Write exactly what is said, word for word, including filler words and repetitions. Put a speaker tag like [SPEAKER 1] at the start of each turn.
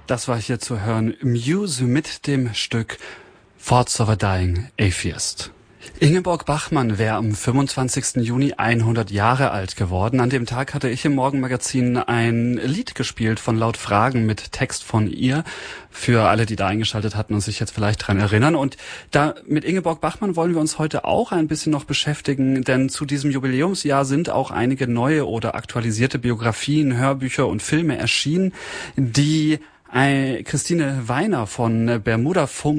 [SPEAKER 1] Das war hier zu hören. Muse mit dem Stück Thoughts of a Dying Atheist. Ingeborg Bachmann wäre am fünfundzwanzigsten Juni hundert Jahre alt geworden. An dem Tag hatte ich im Morgenmagazin ein Lied gespielt von Laut Fragen mit Text von ihr. Für alle, die da eingeschaltet hatten und sich jetzt vielleicht dran erinnern. Und da mit Ingeborg Bachmann wollen wir uns heute auch ein bisschen noch beschäftigen, denn zu diesem Jubiläumsjahr sind auch einige neue oder aktualisierte Biografien, Hörbücher und Filme erschienen, die Christine Weiner von Bermuda Funk